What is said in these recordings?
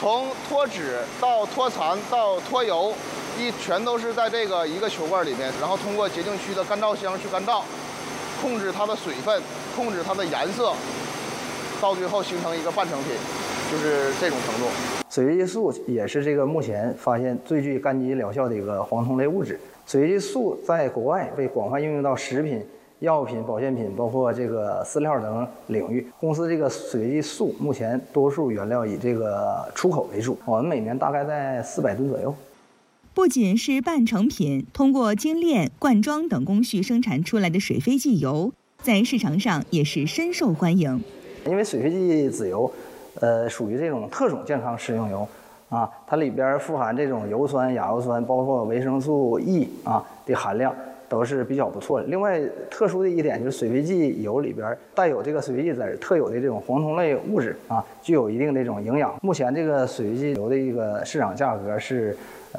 从脱脂到脱残到脱油，全都是在这个一个球罐里面，然后通过洁净区的干燥箱去干燥，控制它的水分，控制它的颜色，到最后形成一个半成品，就是这种程度。 水飞机素也是这个目前发现最具干机疗效的一个黄酮类物质。水飞机素在国外被广泛应用到食品、药品、保健品，包括这个饲料等领域。公司这个水飞机素目前多数原料以这个出口为主，我们每年大概在400吨左右。 不仅是半成品，通过精炼、灌装等工序生产出来的水飞机油，在市场上也是深受欢迎。 因为水飞机籽油，属于这种特种健康食用油，啊，它里边富含这种油酸、亚油酸，包括维生素 E 的含量都是比较不错的。另外，特殊的一点就是水飞机油里边带有这个水飞机籽特有的这种黄酮类物质具有一定的这种营养。目前这个水飞机油的一个市场价格是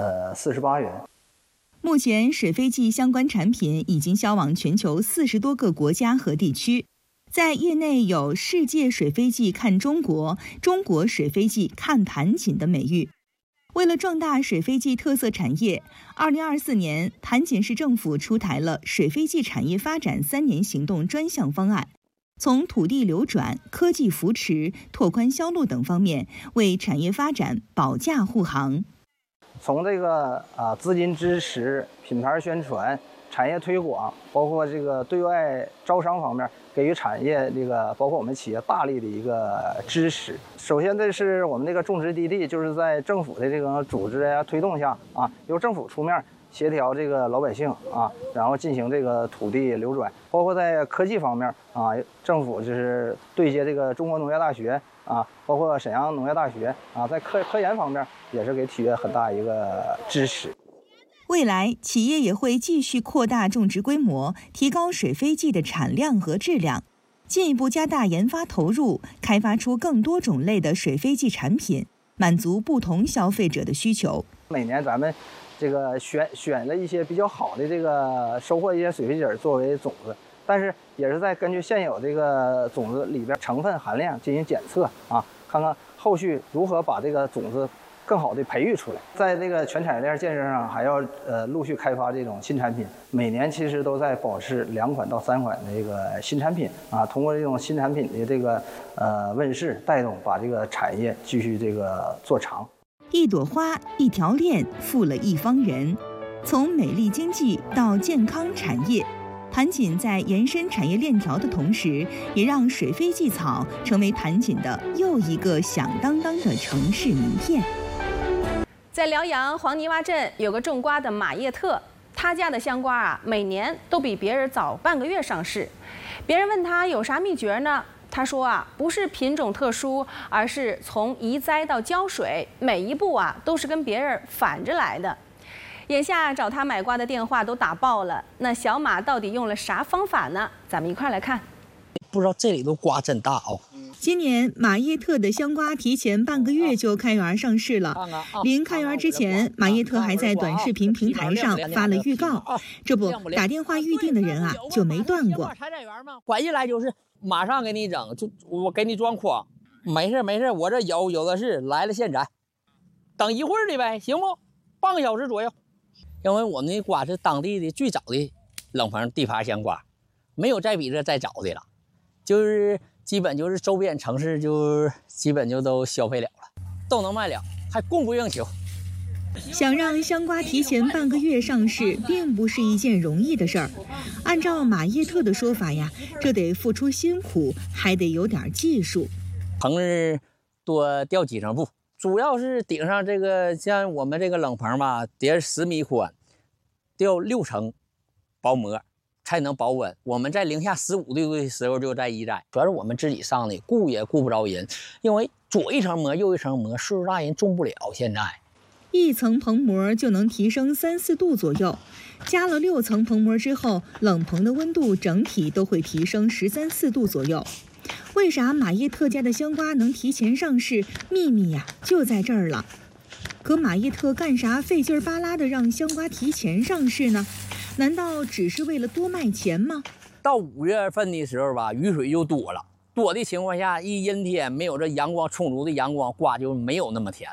48元。 目前水飞机相关产品已经销往全球40多个国家和地区，在业内有世界水飞机看中国、中国水飞机看谭锦的美誉。为了壮大水飞机特色产业，2024年谭锦市政府出台了水飞机产业发展3年行动专项方案，从土地流转、科技扶持、拓宽销路等方面为产业发展保驾护航。 从这个资金支持、品牌宣传、产业推广，包括这个对外招商方面，给予产业这个包括我们企业大力的一个支持。首先，这是我们这个种植基地，就是在政府的这个组织推动下由政府出面协调这个老百姓然后进行这个土地流转。包括在科技方面政府就是对接这个中国农业大学包括沈阳农业大学在科研方面也是给企业很大一个支持。 未来，企业也会继续扩大种植规模，提高水飞机的产量和质量，进一步加大研发投入，开发出更多种类的水飞机产品，满足不同消费者的需求。 每年咱们这个选了一些比较好的这个收获一些水飞机作为种子，但是也是在根据现有这个种子里边成分含量进行检测看看后续如何把这个种子更好的培育出来。在这个全产业链建设上，还要陆续开发这种新产品。每年其实都在保持2款到3款的这个新产品通过这种新产品的这个问世，带动把这个产业继续这个做长。 一朵花，一条链，富了一方人。从美丽经济到健康产业，谭锦在延伸产业链条的同时，也让水飞机草成为谭锦的又一个响当当的城市名片。 在辽阳黄泥洼镇有个种瓜的马叶特，他家的香瓜每年都比别人早半个月上市。别人问他有啥秘诀呢？他说不是品种特殊，而是从移栽到浇水，每一步都是跟别人反着来的。眼下找他买瓜的电话都打爆了，那小马到底用了啥方法呢？咱们一块来看。 不知道这里头瓜真大今年马叶特的香瓜提前半个月就开园上市了。临开园之前，马叶特还在短视频平台上发了预告。这不，打电话预定的人就没断过。 管一来就是马上给你整，就我给你装筐，没事，我这有的是，来了现摘，等一会儿的呗，行不？半个小时左右。因为我们的瓜是当地的最早的冷棚地耙香瓜，没有再比这再早的了，就是基本就是周边城市就基本就都消费了，都能卖了，还供不应求。 想让香瓜提前半个月上市，并不是一件容易的事儿。按照马叶特的说法这得付出辛苦，还得有点技术。 棚子多吊几层布，主要是顶上这个像我们这个冷棚吧，得10米宽，吊6层薄膜才能保稳。我们在零下15度的时候就在移栽，主要是我们自己上的，顾也顾不着人，因为左一层膜右一层膜，岁数大人种不了。现在 1层棚膜就能提升3、4度左右，加了6层棚膜之后，冷棚的温度整体都会提升13、14度左右。为啥马叶特家的香瓜能提前上市？秘密就在这儿了。可马叶特干啥费劲巴拉的让香瓜提前上市呢？难道只是为了多卖钱吗？ 到5月份的时候吧，雨水就多了，多的情况下，一阴天没有这阳光充足的阳光，瓜就没有那么甜。